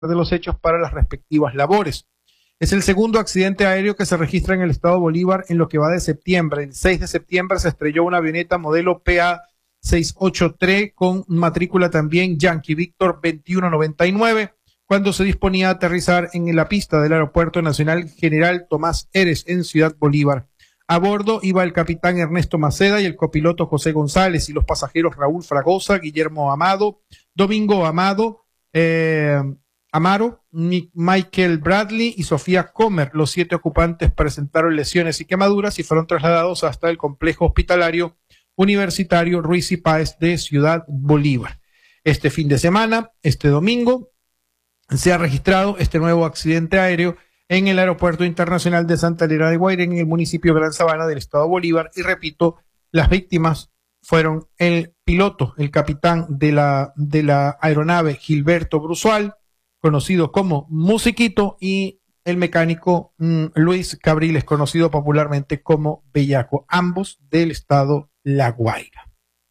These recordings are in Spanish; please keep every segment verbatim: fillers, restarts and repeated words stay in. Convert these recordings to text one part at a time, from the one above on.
de los hechos para las respectivas labores. Es el segundo accidente aéreo que se registra en el estado Bolívar en lo que va de septiembre. El seis de septiembre se estrelló una avioneta modelo P A seiscientos ochenta y tres con matrícula también Yankee Víctor veintiuno noventa y nueve cuando se disponía a aterrizar en la pista del Aeropuerto Nacional General Tomás Eres en Ciudad Bolívar. A bordo iba el capitán Ernesto Maceda y el copiloto José González y los pasajeros Raúl Fragosa, Guillermo Amado, Domingo Amado, eh, Amaro, Michael Bradley y Sofía Comer. Los siete ocupantes presentaron lesiones y quemaduras y fueron trasladados hasta el complejo hospitalario universitario Ruiz y Páez de Ciudad Bolívar. Este fin de semana, este domingo, se ha registrado este nuevo accidente aéreo en el Aeropuerto Internacional de Santa Elena de Guairén, en el municipio de Gran Sabana del estado Bolívar. Y repito, las víctimas fueron el piloto, el capitán de la, de la aeronave Gilberto Brusual, conocido como Musiquito, y el mecánico mm, Luis Cabriles, conocido popularmente como Bellaco, ambos del estado La Guaira.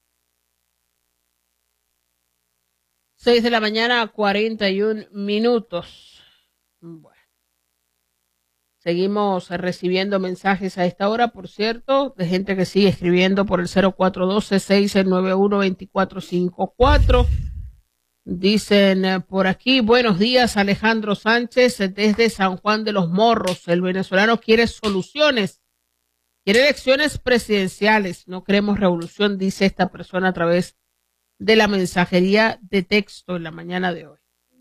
Seis de la mañana, cuarenta y un minutos. Bueno. Seguimos recibiendo mensajes a esta hora, por cierto, de gente que sigue escribiendo por el cero cuatro uno dos, seis nueve uno, dos cuatro cinco cuatro. Dicen eh, por aquí, buenos días, Alejandro Sánchez, desde San Juan de los Morros. El venezolano quiere soluciones, quiere elecciones presidenciales. No queremos revolución, dice esta persona a través de la mensajería de texto en la mañana de hoy.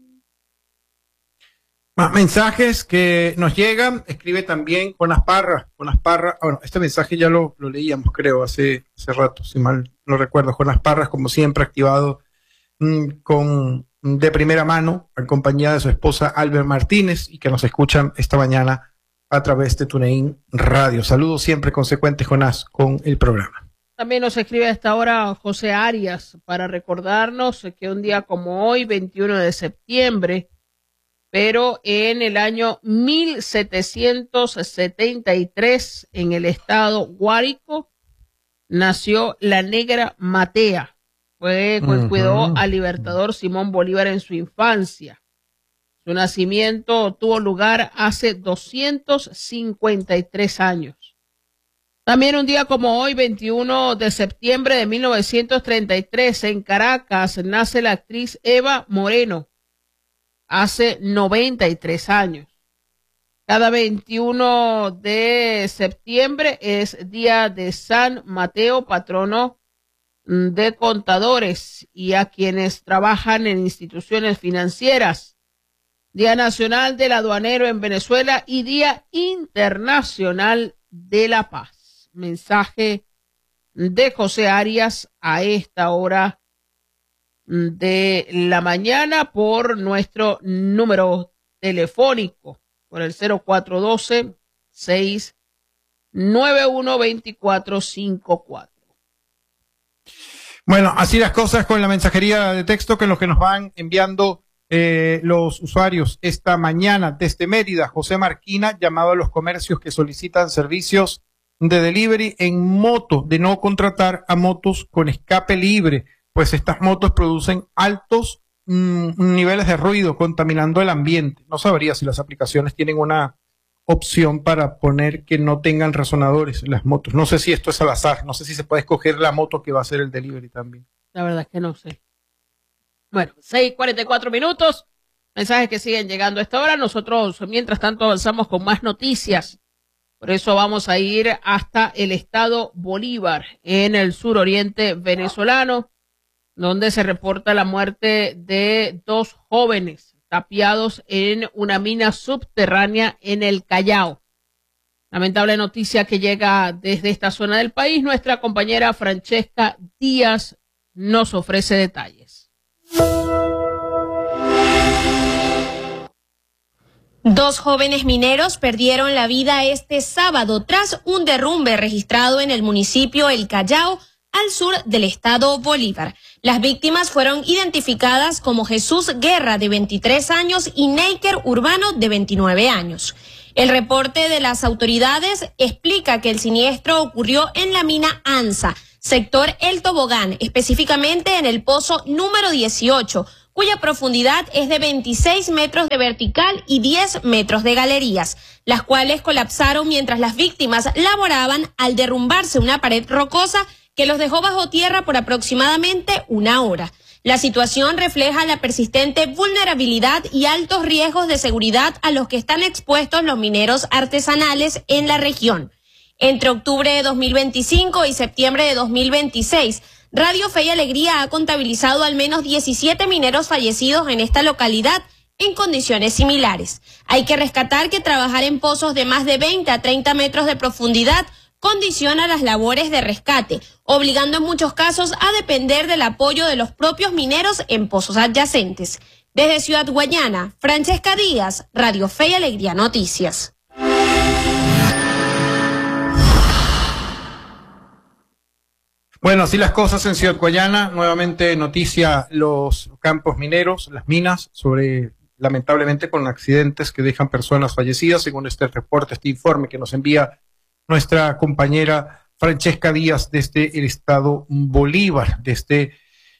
Más mensajes que nos llegan. Escribe también Jonas Parra. Jonas Parra, bueno, este mensaje ya lo, lo leíamos, creo, hace, hace rato, si mal no recuerdo. Jonas Parra, como siempre, activado mmm, con de primera mano, acompañada de su esposa Albert Martínez, y que nos escuchan esta mañana a través de TuneIn Radio. Saludos siempre consecuentes, Jonás, con el programa. También nos escribe a esta hora José Arias para recordarnos que un día como hoy, veintiuno de septiembre, pero en el año mil setecientos setenta y tres, en el estado Guárico, nació la Negra Matea. Fue quien uh-huh. cuidó al libertador Simón Bolívar en su infancia. Su nacimiento tuvo lugar hace doscientos cincuenta y tres años. También un día como hoy, veintiuno de septiembre de mil novecientos treinta y tres, en Caracas, nace la actriz Eva Moreno. Hace noventa y tres años. Cada veintiuno de septiembre es día de San Mateo, patrono de contadores y a quienes trabajan en instituciones financieras. Día Nacional del Aduanero en Venezuela y Día Internacional de la Paz. Mensaje de José Arias a esta hora de la mañana por nuestro número telefónico, por el cero cuatro uno dos, seis nueve uno, dos cuatro cinco cuatro. Bueno, así las cosas con la mensajería de texto que los que nos van enviando eh, los usuarios esta mañana desde Mérida. José Marquina, llamado a los comercios que solicitan servicios de delivery en moto, de no contratar a motos con escape libre, pues estas motos producen altos mmm, niveles de ruido, contaminando el ambiente. No sabría si las aplicaciones tienen una opción para poner que no tengan resonadores las motos. No sé si esto es al azar, no sé si se puede escoger la moto que va a hacer el delivery también. La verdad es que no sé. Bueno, seis cuarenta y cuatro minutos, mensajes que siguen llegando a esta hora. Nosotros, mientras tanto, avanzamos con más noticias. Por eso vamos a ir hasta el estado Bolívar, en el suroriente venezolano, donde se reporta la muerte de dos jóvenes tapiados en una mina subterránea en el Callao. Lamentable noticia que llega desde esta zona del país. Nuestra compañera Francesca Díaz nos ofrece detalles. Dos jóvenes mineros perdieron la vida este sábado tras un derrumbe registrado en el municipio El Callao, al sur del estado Bolívar. Las víctimas fueron identificadas como Jesús Guerra, de veintitrés años, y Neiker Urbano, de veintinueve años. El reporte de las autoridades explica que el siniestro ocurrió en la mina ANSA, sector El Tobogán, específicamente en el pozo número dieciocho, cuya profundidad es de veintiséis metros de vertical y diez metros de galerías, las cuales colapsaron mientras las víctimas laboraban al derrumbarse una pared rocosa que los dejó bajo tierra por aproximadamente una hora. La situación refleja la persistente vulnerabilidad y altos riesgos de seguridad a los que están expuestos los mineros artesanales en la región. Entre octubre de dos mil veinticinco y septiembre de dos mil veintiséis, Radio Fe y Alegría ha contabilizado al menos diecisiete mineros fallecidos en esta localidad en condiciones similares. Hay que rescatar que trabajar en pozos de más de veinte a treinta metros de profundidad condiciona las labores de rescate, obligando en muchos casos a depender del apoyo de los propios mineros en pozos adyacentes. Desde Ciudad Guayana, Francesca Díaz, Radio Fe y Alegría Noticias. Bueno, así las cosas en Ciudad Guayana. Nuevamente noticia los campos mineros, las minas, sobre lamentablemente con accidentes que dejan personas fallecidas, según este reporte, este informe que nos envía nuestra compañera Francesca Díaz desde el estado Bolívar, desde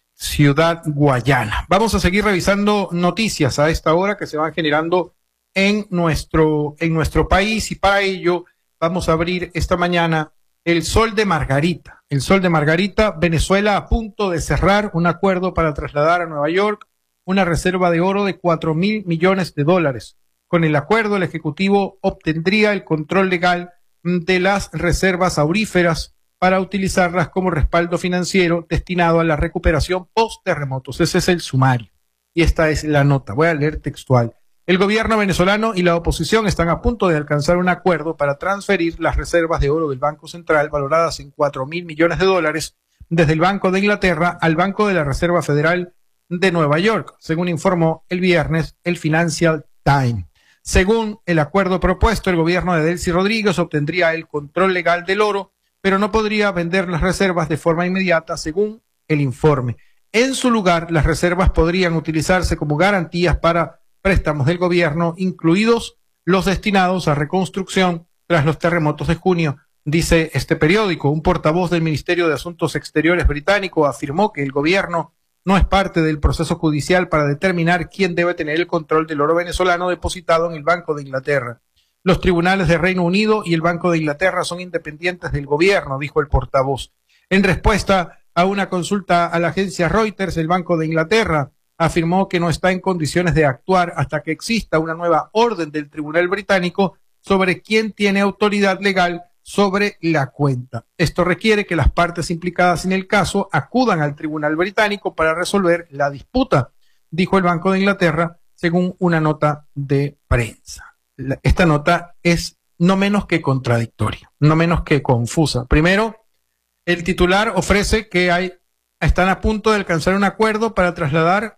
Ciudad Guayana. Vamos a seguir revisando noticias a esta hora que se van generando en nuestro, en nuestro país, y para ello vamos a abrir esta mañana el Sol de Margarita. El Sol de Margarita, Venezuela a punto de cerrar un acuerdo para trasladar a Nueva York una reserva de oro de cuatro mil millones de dólares. Con el acuerdo, el Ejecutivo obtendría el control legal de las reservas auríferas para utilizarlas como respaldo financiero destinado a la recuperación post-terremotos. Ese es el sumario. Y esta es la nota. Voy a leer textual. El gobierno venezolano y la oposición están a punto de alcanzar un acuerdo para transferir las reservas de oro del Banco Central, valoradas en cuatro mil millones de dólares, desde el Banco de Inglaterra al Banco de la Reserva Federal de Nueva York, según informó el viernes el Financial Times. Según el acuerdo propuesto, el gobierno de Delcy Rodríguez obtendría el control legal del oro, pero no podría vender las reservas de forma inmediata, según el informe. En su lugar, las reservas podrían utilizarse como garantías para préstamos del gobierno, incluidos los destinados a reconstrucción tras los terremotos de junio, dice este periódico. Un portavoz del Ministerio de Asuntos Exteriores británico afirmó que el gobierno no es parte del proceso judicial para determinar quién debe tener el control del oro venezolano depositado en el Banco de Inglaterra. Los tribunales de Reino Unido y el Banco de Inglaterra son independientes del gobierno, dijo el portavoz. En respuesta a una consulta a la agencia Reuters, el Banco de Inglaterra afirmó que no está en condiciones de actuar hasta que exista una nueva orden del Tribunal Británico sobre quién tiene autoridad legal sobre la cuenta. Esto requiere que las partes implicadas en el caso acudan al Tribunal Británico para resolver la disputa, dijo el Banco de Inglaterra, según una nota de prensa. Esta nota es no menos que contradictoria, no menos que confusa. Primero, el titular ofrece que hay, están a punto de alcanzar un acuerdo para trasladar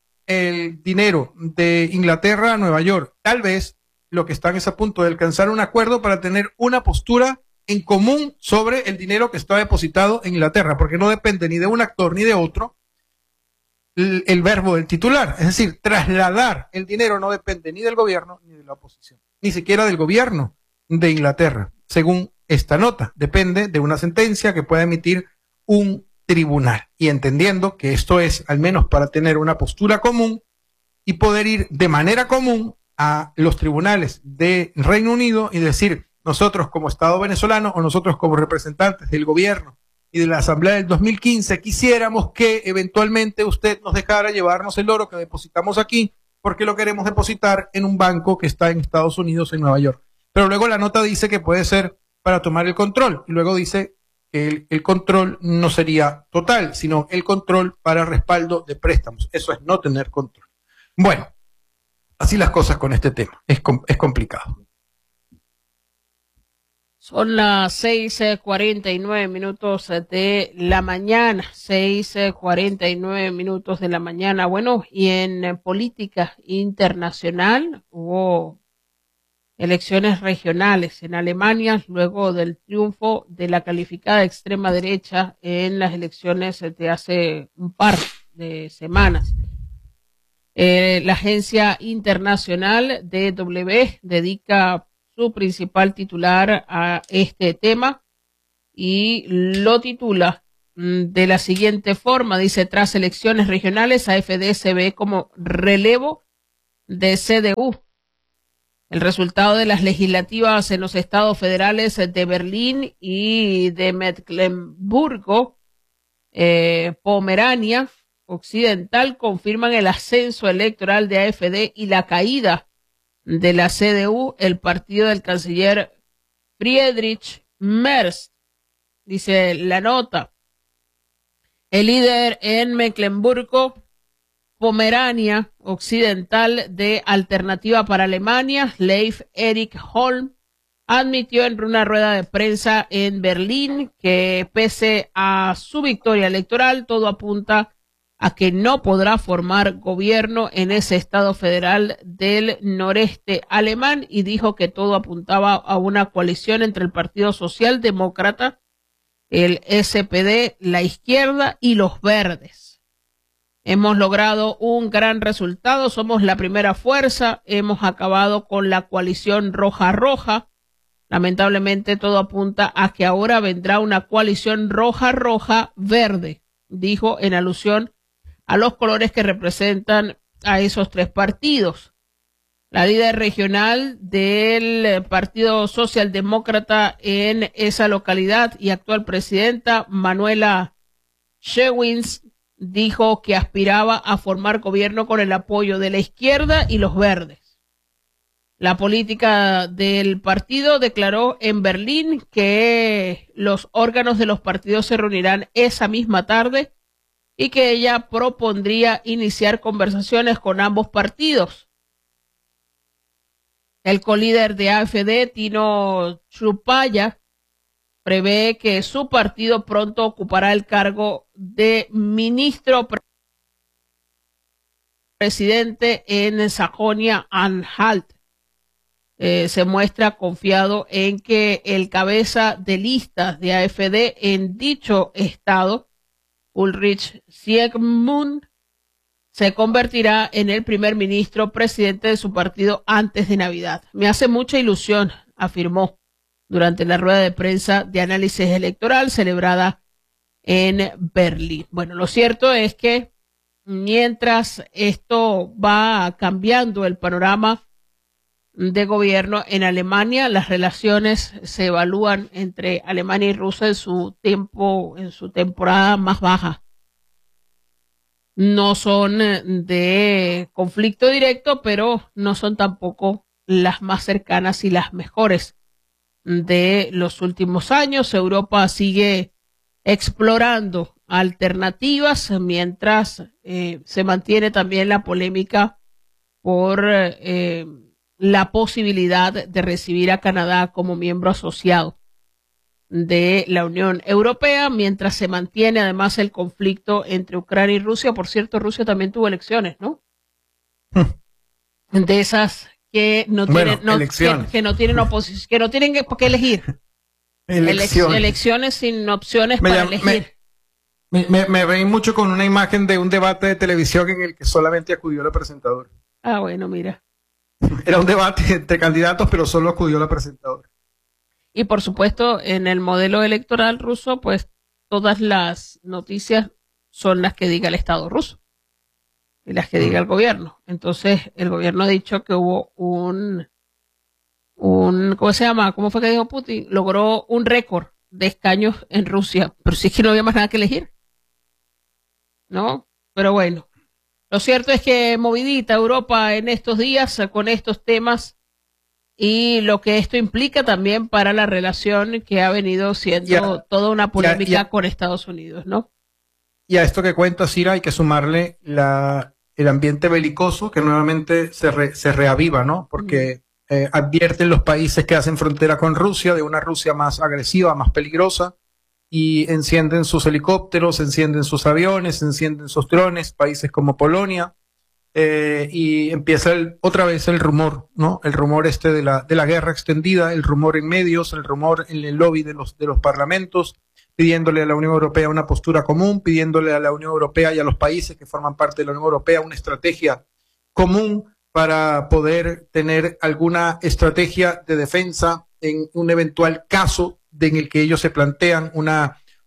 el dinero de Inglaterra a Nueva York. Tal vez lo que están es a punto de alcanzar un acuerdo para tener una postura en común sobre el dinero que está depositado en Inglaterra, porque no depende ni de un actor ni de otro el, el verbo del titular. Es decir, trasladar el dinero no depende ni del gobierno ni de la oposición, ni siquiera del gobierno de Inglaterra, según esta nota. Depende de una sentencia que pueda emitir un tribunal, y entendiendo que esto es al menos para tener una postura común y poder ir de manera común a los tribunales de Reino Unido y decir: nosotros como Estado venezolano o nosotros como representantes del gobierno y de la Asamblea del dos mil quince quisiéramos que eventualmente usted nos dejara llevarnos el oro que depositamos aquí, porque lo queremos depositar en un banco que está en Estados Unidos, en Nueva York. Pero luego la nota dice que puede ser para tomar el control, y luego dice que el, el control no sería total, sino el control para respaldo de préstamos. Eso es no tener control. Bueno, así las cosas con este tema. Es, es complicado. Son las seis cuarenta y nueve minutos de la mañana, seis cuarenta y nueve minutos de la mañana. Bueno, y en política internacional hubo elecciones regionales en Alemania luego del triunfo de la calificada extrema derecha en las elecciones de hace un par de semanas. Eh, la agencia internacional D W dedica su principal titular a este tema y lo titula: de la siguiente forma, dice, tras elecciones regionales, A F D se ve como relevo de C D U. El resultado de las legislativas en los estados federales de Berlín y de Mecklemburgo, eh, Pomerania Occidental confirman el ascenso electoral de A F D y la caída de la C D U, el partido del canciller Friedrich Merz. Dice la nota. El líder en Mecklemburgo, Pomerania Occidental de Alternativa para Alemania, Leif Erik Holm, admitió en una rueda de prensa en Berlín que pese a su victoria electoral, todo apunta a que no podrá formar gobierno en ese estado federal del noreste alemán, y dijo que todo apuntaba a una coalición entre el Partido Socialdemócrata, el S P D, la izquierda y los verdes. Hemos logrado un gran resultado, somos la primera fuerza, hemos acabado con la coalición roja-roja. Lamentablemente todo apunta a que ahora vendrá una coalición roja-roja-verde, dijo en alusión a los colores que representan a esos tres partidos. La líder regional del Partido Socialdemócrata en esa localidad y actual presidenta, Manuela Schewins, dijo que aspiraba a formar gobierno con el apoyo de la izquierda y los verdes. La política del partido declaró en Berlín que los órganos de los partidos se reunirán esa misma tarde y que ella propondría iniciar conversaciones con ambos partidos. El colíder de A F D, Tino Chupaya, prevé que su partido pronto ocupará el cargo de ministro pre presidente en Sajonia-Anhalt. Eh, se muestra confiado en que el cabeza de listas de A F D en dicho estado, Ulrich Siegmund, se convertirá en el primer ministro presidente de su partido antes de Navidad. Me hace mucha ilusión, afirmó durante la rueda de prensa de análisis electoral celebrada en Berlín. Bueno, lo cierto es que mientras esto va cambiando el panorama de gobierno en Alemania, las relaciones se evalúan entre Alemania y Rusia en su tiempo, en su temporada más baja. No son de conflicto directo, pero no son tampoco las más cercanas y las mejores de los últimos años. Europa sigue explorando alternativas mientras eh, se mantiene también la polémica por eh, la posibilidad de recibir a Canadá como miembro asociado de la Unión Europea, mientras se mantiene además el conflicto entre Ucrania y Rusia. Por cierto, Rusia también tuvo elecciones, ¿no? De esas que no tienen, bueno, no, que, que no tienen oposición, que no tienen que, que elegir. Elecciones. elecciones sin opciones me para llama, elegir. Me, me, me reí mucho con una imagen de un debate de televisión en el que solamente acudió la presentadora. Ah, bueno, mira. Era un debate entre candidatos, pero solo acudió la presentadora. Y por supuesto, en el modelo electoral ruso, pues todas las noticias son las que diga el Estado ruso y las que diga el gobierno. Entonces, el gobierno ha dicho que hubo un, un, ¿cómo se llama? ¿Cómo fue que dijo Putin? Logró un récord de escaños en Rusia, pero sí es que no había más nada que elegir, ¿no? Pero bueno, lo cierto es que movidita Europa en estos días con estos temas y lo que esto implica también para la relación que ha venido siendo ya, toda una polémica ya, ya. con Estados Unidos, ¿no? Y a esto que cuenta Cira hay que sumarle la, el ambiente belicoso que nuevamente se, re, se reaviva, ¿no? Porque mm. eh, advierten los países que hacen frontera con Rusia de una Rusia más agresiva, más peligrosa, y encienden sus helicópteros, encienden sus aviones, encienden sus drones, países como Polonia. Eh, y empieza el, otra vez el rumor, ¿no? El rumor este de la, de la guerra extendida, el rumor en medios, el rumor en el lobby de los, de los parlamentos, pidiéndole a la Unión Europea una postura común, pidiéndole a la Unión Europea y a los países que forman parte de la Unión Europea una estrategia común para poder tener alguna estrategia de defensa en un eventual caso de en el que ellos se plantean una,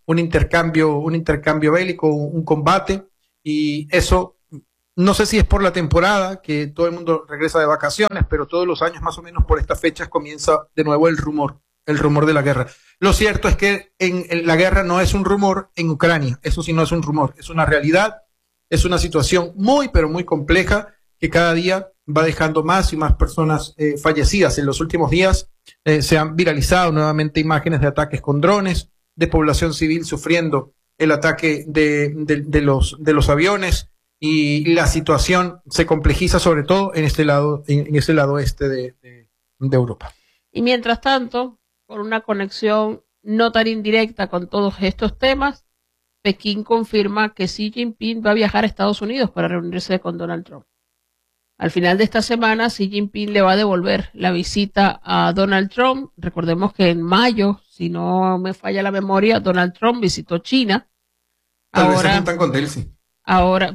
un intercambio, un intercambio bélico, un, un combate, y eso no sé si es por la temporada, que todo el mundo regresa de vacaciones, pero todos los años más o menos por estas fechas comienza de nuevo el rumor, el rumor de la guerra. Lo cierto es que en, en la guerra no es un rumor en Ucrania, eso sí no es un rumor, es una realidad, es una situación muy, pero muy compleja, que cada día va dejando más y más personas eh, fallecidas. En los últimos días eh, se han viralizado nuevamente imágenes de ataques con drones, de población civil sufriendo el ataque de, de, de, los, de los aviones, y la situación se complejiza sobre todo en este lado, en, en ese lado este de, de, de Europa. Y mientras tanto, por una conexión no tan indirecta con todos estos temas, Pekín confirma que Xi Jinping va a viajar a Estados Unidos para reunirse con Donald Trump. Al final de esta semana, Xi Jinping le va a devolver la visita a Donald Trump. Recordemos que en mayo, si no me falla la memoria, Donald Trump visitó China. Tal Ahora, vez se juntan con Delcy. Ahora,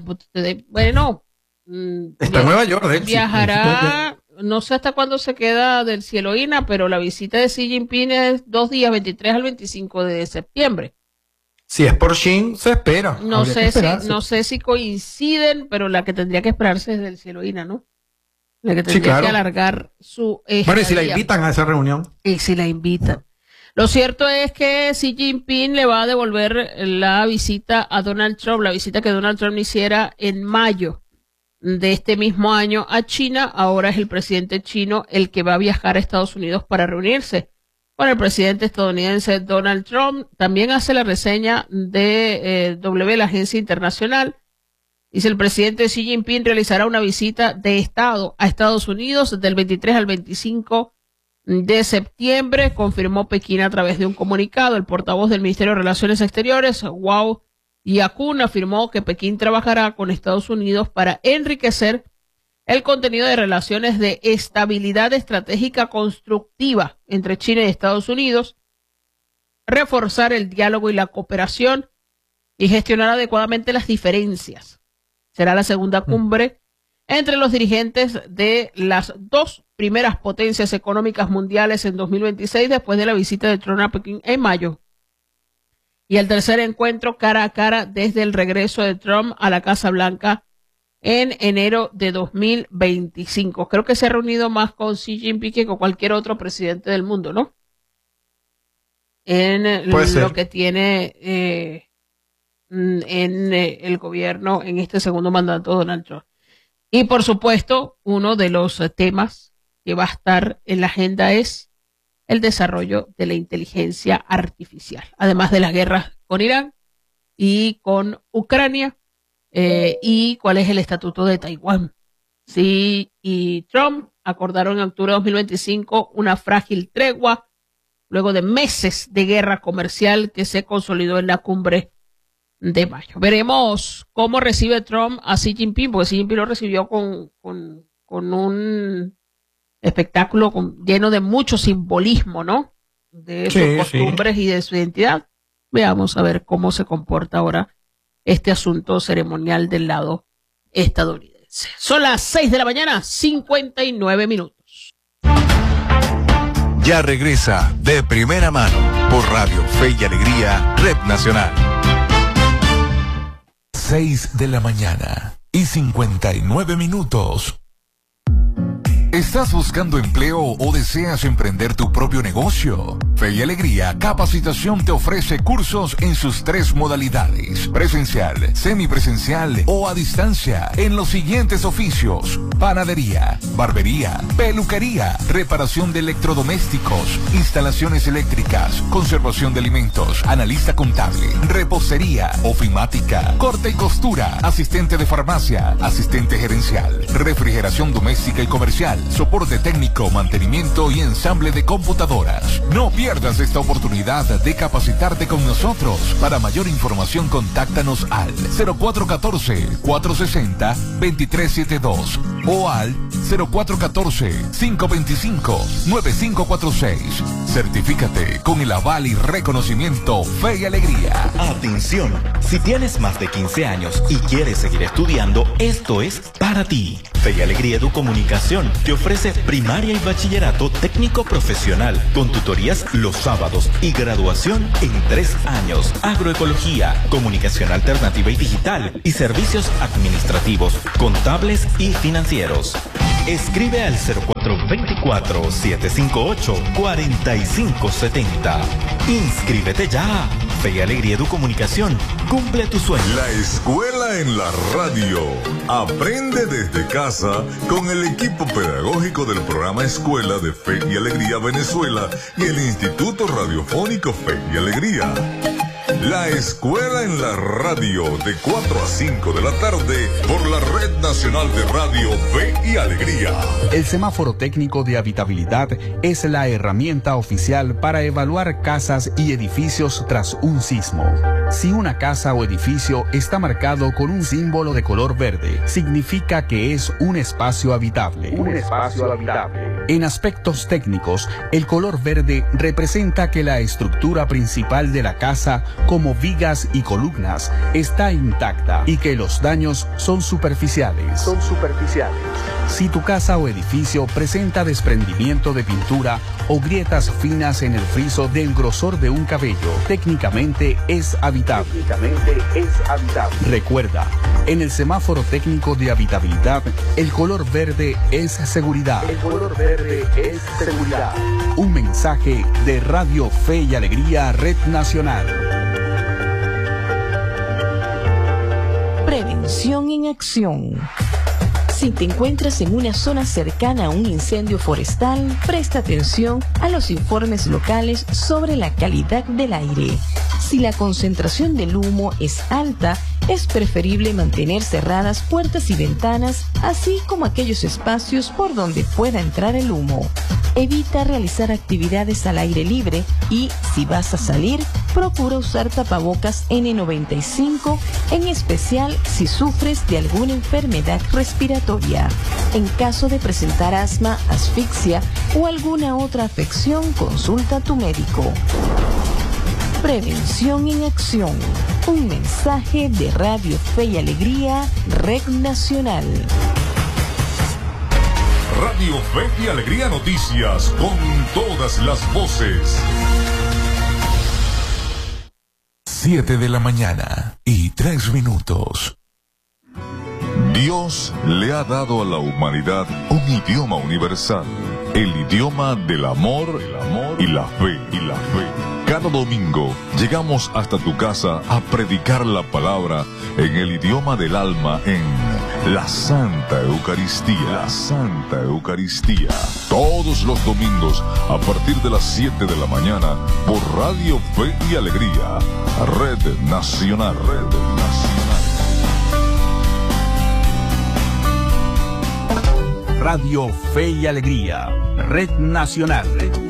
bueno, está en Nueva York, Delcy. Viajará, no sé hasta cuándo se queda del Cieloína, pero la visita de Xi Jinping es dos días, veintitrés al veinticinco de septiembre. Si es por Xin, se espera. No sé si, no sé si coinciden, pero la que tendría que esperarse es del Cieloína, ¿no? La que tendría sí, claro. que alargar su estadía. Bueno, y si la invitan a esa reunión. Y si la invitan. Lo cierto es que Xi Jinping le va a devolver la visita a Donald Trump, la visita que Donald Trump hiciera en mayo de este mismo año a China. Ahora es el presidente chino el que va a viajar a Estados Unidos para reunirse con el presidente estadounidense Donald Trump. También hace la reseña de eh, W, la agencia internacional. Dice: el presidente Xi Jinping realizará una visita de Estado a Estados Unidos del veintitrés al veinticinco de septiembre, confirmó Pekín a través de un comunicado. El portavoz del Ministerio de Relaciones Exteriores, Wang Yakun, afirmó que Pekín trabajará con Estados Unidos para enriquecer el contenido de relaciones de estabilidad estratégica constructiva entre China y Estados Unidos, reforzar el diálogo y la cooperación y gestionar adecuadamente las diferencias. Será la segunda cumbre entre los dirigentes de las dos primeras potencias económicas mundiales en dos mil veintiséis, después de la visita de Trump a Pekín en mayo. Y el tercer encuentro cara a cara desde el regreso de Trump a la Casa Blanca en enero de dos mil veinticinco. Creo que se ha reunido más con Xi Jinping que con cualquier otro presidente del mundo, ¿no? En lo ser. que tiene eh, en eh, el gobierno en este segundo mandato de Donald Trump. Y por supuesto, uno de los temas que va a estar en la agenda es el desarrollo de la inteligencia artificial, además de las guerras con Irán y con Ucrania, eh, y cuál es el estatuto de Taiwán. Xi y Trump acordaron en octubre de dos mil veinticinco una frágil tregua luego de meses de guerra comercial que se consolidó en la cumbre de mayo. Veremos cómo recibe Trump a Xi Jinping, porque Xi Jinping lo recibió con, con, con un espectáculo con, lleno de mucho simbolismo, ¿no? De sus sí, costumbres sí. y de su identidad. Veamos a ver cómo se comporta ahora este asunto ceremonial del lado estadounidense. Son las seis de la mañana, cincuenta y nueve minutos. Ya regresa De Primera Mano por Radio Fe y Alegría, Red Nacional. seis de la mañana y cincuenta y nueve minutos. ¿Estás buscando empleo o deseas emprender tu propio negocio? Fe y Alegría Capacitación te ofrece cursos en sus tres modalidades: presencial, semipresencial o a distancia, en los siguientes oficios: panadería, barbería, peluquería, reparación de electrodomésticos, instalaciones eléctricas, conservación de alimentos, analista contable, repostería, ofimática, corte y costura, asistente de farmacia, asistente gerencial, refrigeración doméstica y comercial, soporte técnico, mantenimiento y ensamble de computadoras. No pierdas esta oportunidad de capacitarte con nosotros. Para mayor información, contáctanos al cero cuatro uno cuatro, cuatro seis cero, dos tres siete dos o al cero cuatro uno cuatro, cinco dos cinco, nueve cinco cuatro seis. Certifícate con el aval y reconocimiento Fe y Alegría. Atención, si tienes más de quince años y quieres seguir estudiando, esto es para ti. Fe y Alegría Educomunicación te ofrece primaria y bachillerato técnico profesional con tutorías los sábados y graduación en tres años. Agroecología, comunicación alternativa y digital y servicios administrativos, contables y financieros. Escribe al cero cuatro dos cuatro, siete cinco ocho, cuatro cinco siete cero. Inscríbete ya. Fe y Alegría Educomunicación. Cumple tu sueño. La escuela en la radio. Aprende desde casa con el equipo pedagógico del programa Escuela de Fe y Alegría Venezuela y el Instituto Radiofónico Fe y Alegría. La escuela en la radio de cuatro a cinco de la tarde por la Red Nacional de Radio Fe y Alegría. El semáforo técnico de habitabilidad es la herramienta oficial para evaluar casas y edificios tras un sismo. Si una casa o edificio está marcado con un símbolo de color verde, significa que es un espacio habitable. Un espacio habitable. En aspectos técnicos, el color verde representa que la estructura principal de la casa, como vigas y columnas, está intacta y que los daños son superficiales. Son superficiales. Si tu casa o edificio presenta desprendimiento de pintura o grietas finas en el friso del grosor de un cabello, técnicamente es habitable. Técnicamente es habitable. Recuerda, en el semáforo técnico de habitabilidad, el color verde es seguridad. El color verde es seguridad. Un mensaje de Radio Fe y Alegría Red Nacional. Prevención en acción. Si te encuentras en una zona cercana a un incendio forestal, presta atención a los informes locales sobre la calidad del aire. Si la concentración del humo es alta, es preferible mantener cerradas puertas y ventanas, así como aquellos espacios por donde pueda entrar el humo. Evita realizar actividades al aire libre y, si vas a salir, procura usar tapabocas ene noventa y cinco, en especial si sufres de alguna enfermedad respiratoria. En caso de presentar asma, asfixia o alguna otra afección, consulta a tu médico. Prevención en acción. Un mensaje de Radio Fe y Alegría, Red Nacional. Radio Fe y Alegría Noticias, con todas las voces. Siete de la mañana y tres minutos. Dios le ha dado a la humanidad un idioma universal, el idioma del amor, el amor y la fe, y la fe. Cada domingo llegamos hasta tu casa a predicar la palabra en el idioma del alma en la Santa Eucaristía. La Santa Eucaristía. Todos los domingos a partir de las siete de la mañana por Radio Fe y Alegría. Red Nacional. Red Nacional. Radio Fe y Alegría. Red Nacional.